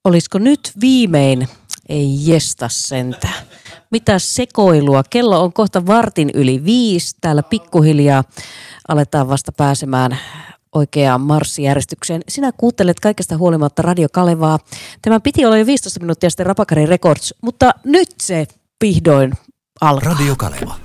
Olisiko nyt viimein? Ei jesta sentään. Mitä sekoilua? Kello on kohta 5:15. Täällä pikkuhiljaa aletaan vasta pääsemään oikeaan marssijärjestykseen. Sinä kuuntelet kaikesta huolimatta Radio Kalevaa. Tämän piti olla jo 15 minuuttia sitten Rapakari Records, mutta nyt se vihdoin alkaa. Radio Kaleva.